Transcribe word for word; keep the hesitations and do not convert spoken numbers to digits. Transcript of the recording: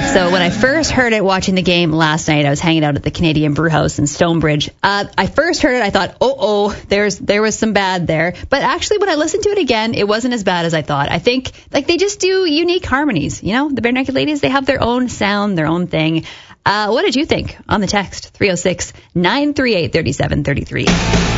So when I first heard it watching the game last night, I was hanging out at the Canadian Brew House in Stonebridge. Uh, I first heard it, I thought, oh, oh, there's there was some bad there. But actually, when I listened to it again, it wasn't as bad as I thought. I think like they just do unique harmonies. You know, the Bare Naked Ladies, they have their own sound, their own thing. Uh, what did you think? On the text, three oh six, nine three eight, three seven three three.